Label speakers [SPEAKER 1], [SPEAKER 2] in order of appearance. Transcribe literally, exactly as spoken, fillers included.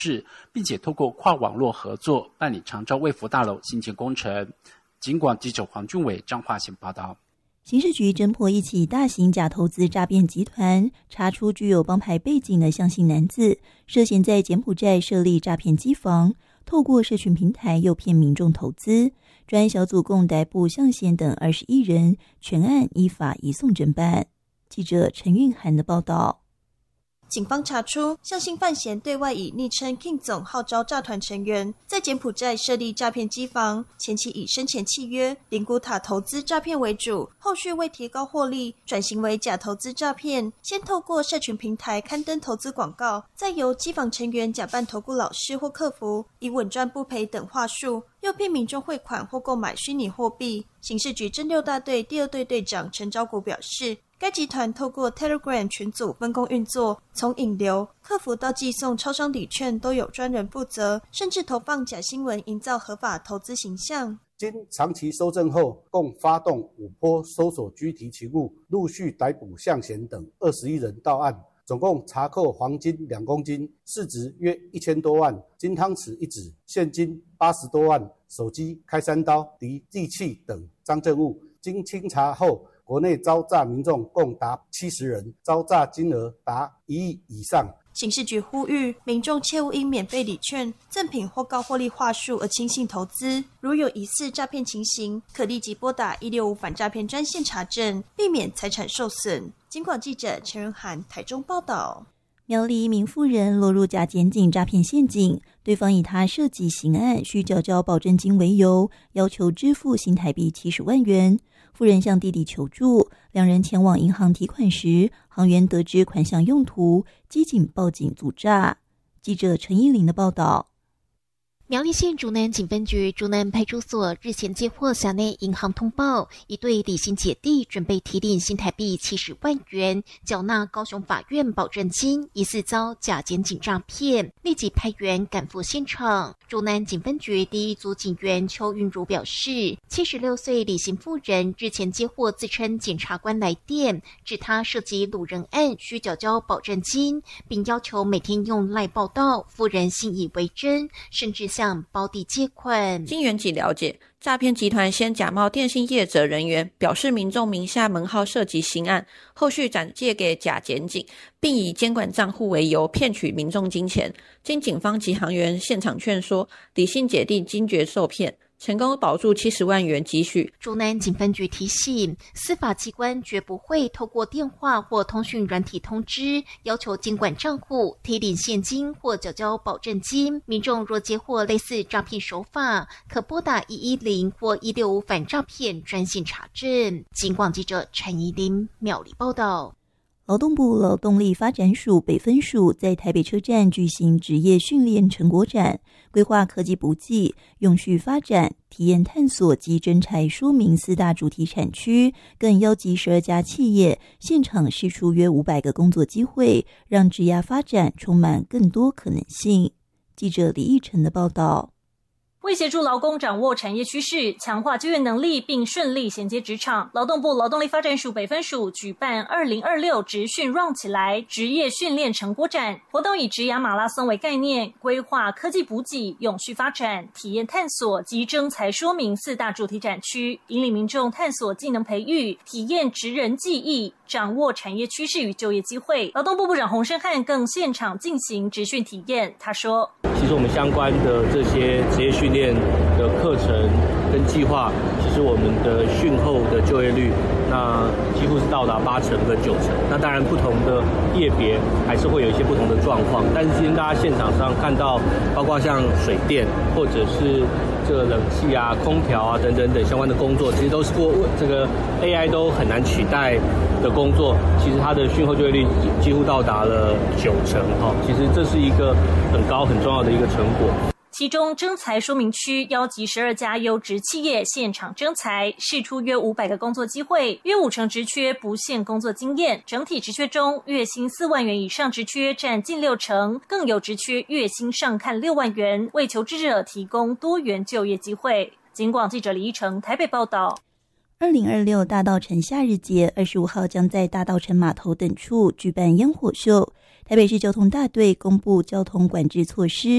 [SPEAKER 1] 市，并且透过跨网络合作办理长照卫福大楼新建工程。警广记者黄俊伟彰化县报道。
[SPEAKER 2] 刑事局侦破一起大型假投资诈骗集团，查出具有帮派背景的向姓男子，涉嫌在柬埔寨设立诈骗机房，透过社群平台诱骗民众投资。专案小组共逮捕向贤等二十一人，全案依法移送侦办。记者陈韵涵的报道。
[SPEAKER 3] 警方查出，向姓范闲对外以昵称 King 总号召诈团成员，在柬埔寨设立诈骗机房，前期以生前契约、灵骨塔投资诈骗为主，后续为提高获利，转型为假投资诈骗。先透过社群平台刊登投资广告，再由机房成员假扮投顾老师或客服，以稳赚不赔等话术，诱骗民众汇款或购买虚拟货币。刑事局侦六大队第二队队长陈昭国表示，该集团透过 Telegram 群组分工运作，从引流、客服到寄送超商礼券都有专人负责，甚至投放假新闻营造合法投资形象。
[SPEAKER 4] 经长期搜证后，共发动五波搜索拘提勤务，陆续逮捕向贤等二十一人到案，总共查扣黄金两公斤，市值约一千多万，金汤匙一指，现金八十多万，手机、开山刀、敌利器等赃证物。经清查后，国内遭诈民众共达七十人，遭诈金额达一亿以上。
[SPEAKER 3] 刑事局呼吁民众切勿因免费礼券、赠品或高获利话术而轻信投资，如有疑似诈骗情形，可立即拨打一六五反诈骗专线查证，避免财产受损。警广记者陈仁涵台中报道。
[SPEAKER 2] 苗栗一名妇人落入假检警诈骗陷阱，对方以他涉及刑案需缴交保证金为由，要求支付新台币七十万元。妇人向弟弟求助，两人前往银行提款时，行员得知款项用途，机警报警阻诈。记者陈依林的报道。
[SPEAKER 5] 苗栗县竹南警分局竹南派出所日前接获辖内银行通报，一对李姓姐弟准备提领新台币七十万元，缴纳高雄法院保证金，疑似遭假检警诈骗，立即派员赶赴现场。竹南警分局第一组警员邱韵如表示，七十六岁李姓妇人日前接获自称检察官来电，指他涉及掳人案需缴交保证金，并要求每天用赖报到，妇人信以为真，甚至向胞弟借款。
[SPEAKER 6] 经员警了解，诈骗集团先假冒电信业者人员，表示民众名下门号涉及刑案，后续转借给假检警，并以监管账户为由骗取民众金钱。经警方及行员现场劝说，李姓姐弟惊觉受骗，成功保住七十万元积蓄。
[SPEAKER 5] 竹南警分局提醒，司法机关绝不会透过电话或通讯软体通知，要求监管账户、提领现金或缴交保证金。民众若接获类似诈骗手法，可拨打一一零或一六五反诈骗专线查证。警广记者陈怡琳苗栗报道。
[SPEAKER 2] 劳动部劳动力发展署北分署在台北车站举行职业训练成果展，规划科技补给、永续发展、体验探索及征才说明四大主题产区，更邀集十二家企业现场释出约五百个工作机会，让职涯发展充满更多可能性。记者李义成的报道。
[SPEAKER 7] 为协助劳工掌握产业趋势，强化就业能力并顺利衔接职场，劳动部劳动力发展署北分署举办二零二六职训 Run 起来职业训练成果展，活动以职涯马拉松为概念，规划科技补给、永续发展、体验探索及征才说明四大主题展区，引领民众探索技能培育、体验职人技艺，掌握产业趋势与就业机会。劳动部部长洪申翰更现场进行职训体验，他说：“
[SPEAKER 8] 其实我们相关的这些职业训练的课程跟计划，其实我们的训后的就业率，那几乎是到达八成跟九成。那当然不同的业别还是会有一些不同的状况，但是今天大家现场上看到，包括像水电或者是这个冷气啊、空调啊等等等相关的工作，其实都是过这个 A I 都很难取代的工作，其实它的训后就业率几乎到达了九成哈。其实这是一个很高很重要的一个成果。
[SPEAKER 7] 其中征才说明区邀集十二家优质企业现场征才，释出约五百个工作机会，约五成职缺不限工作经验，整体职缺中月薪四万元以上职缺占近六成，更有职缺月薪上看六万元，为求职者提供多元就业机会。警广记者李一成台北报道。
[SPEAKER 2] 二零二六大稻埕夏日节二十五号将在大稻埕码头等处举办烟火秀。台北市交通大队公布交通管制措施，